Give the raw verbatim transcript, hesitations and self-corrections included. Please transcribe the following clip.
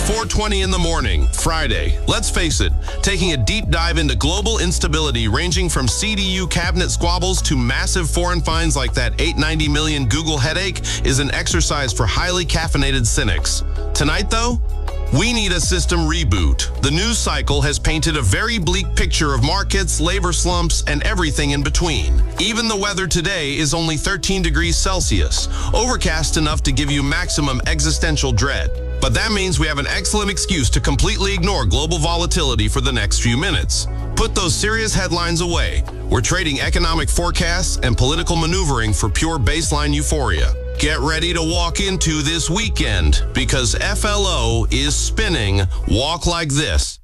four twenty in the morning, Friday. Let's face it, taking a deep dive into global instability ranging from C D U cabinet squabbles to massive foreign fines like that eight hundred ninety million Google headache is an exercise for highly caffeinated cynics. Tonight, though, we need a system reboot. The news cycle has painted a very bleak picture of markets, labor slumps, and everything in between. Even the weather today is only thirteen degrees Celsius, overcast enough to give you maximum existential dread. But that means we have an excellent excuse to completely ignore global volatility for the next few minutes. Put those serious headlines away. We're trading economic forecasts and political maneuvering for pure baseline euphoria. Get ready to walk into this weekend because F L O is spinning. Walk like this.